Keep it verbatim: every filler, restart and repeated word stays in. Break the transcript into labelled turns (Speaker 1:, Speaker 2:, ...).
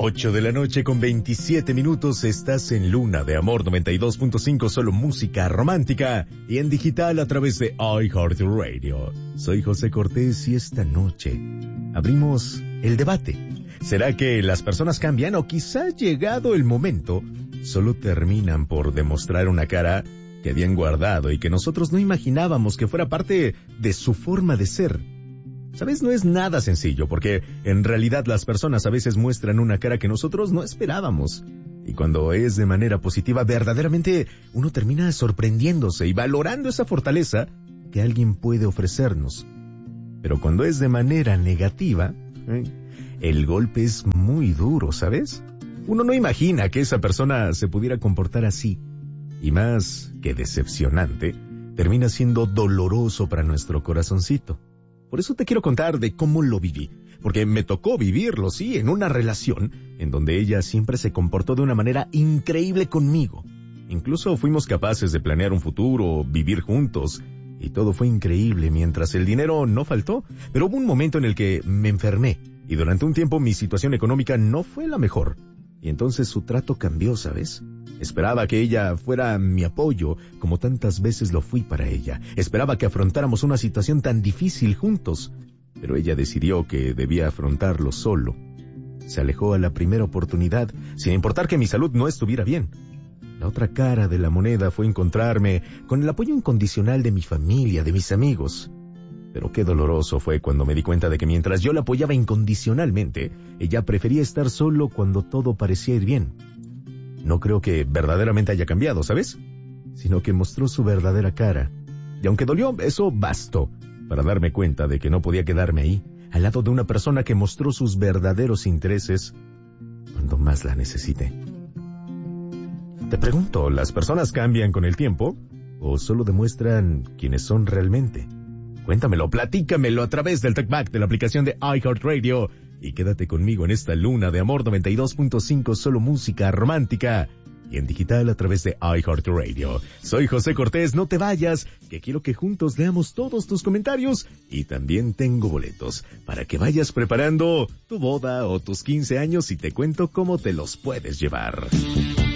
Speaker 1: Ocho de la noche con veintisiete minutos, estás en Luna de Amor noventa y dos punto cinco, solo música romántica y en digital a través de iHeartRadio. Soy José Cortés y esta noche abrimos el debate. ¿Será que las personas cambian o quizá llegado el momento solo terminan por demostrar una cara que habían guardado y que nosotros no imaginábamos que fuera parte de su forma de ser? ¿Sabes? No es nada sencillo, porque en realidad las personas a veces muestran una cara que nosotros no esperábamos. Y cuando es de manera positiva, verdaderamente uno termina sorprendiéndose y valorando esa fortaleza que alguien puede ofrecernos. Pero cuando es de manera negativa, ¿eh? el golpe es muy duro, ¿sabes? Uno no imagina que esa persona se pudiera comportar así. Y más que decepcionante, termina siendo doloroso para nuestro corazoncito. Por eso te quiero contar de cómo lo viví, porque me tocó vivirlo, sí, en una relación en donde ella siempre se comportó de una manera increíble conmigo. Incluso fuimos capaces de planear un futuro, vivir juntos, y todo fue increíble mientras el dinero no faltó. Pero hubo un momento en el que me enfermé, y durante un tiempo mi situación económica no fue la mejor. Y entonces su trato cambió, ¿sabes? Esperaba que ella fuera mi apoyo, como tantas veces lo fui para ella. Esperaba que afrontáramos una situación tan difícil juntos, pero ella decidió que debía afrontarlo solo. Se alejó a la primera oportunidad, sin importar que mi salud no estuviera bien. La otra cara de la moneda fue encontrarme con el apoyo incondicional de mi familia, de mis amigos. Pero qué doloroso fue cuando me di cuenta de que mientras yo la apoyaba incondicionalmente, ella prefería estar solo cuando todo parecía ir bien. No creo que verdaderamente haya cambiado, ¿sabes? Sino que mostró su verdadera cara. Y aunque dolió, eso bastó para darme cuenta de que no podía quedarme ahí, al lado de una persona que mostró sus verdaderos intereses cuando más la necesité. Te pregunto, ¿las personas cambian con el tiempo o solo demuestran quiénes son realmente? Cuéntamelo, platícamelo a través del TalkBack de la aplicación de iHeartRadio y quédate conmigo en esta Luna de Amor noventa y dos punto cinco, solo música romántica y en digital a través de iHeartRadio. Soy José Cortés, no te vayas, que quiero que juntos leamos todos tus comentarios y también tengo boletos para que vayas preparando tu boda o tus quince años y te cuento cómo te los puedes llevar.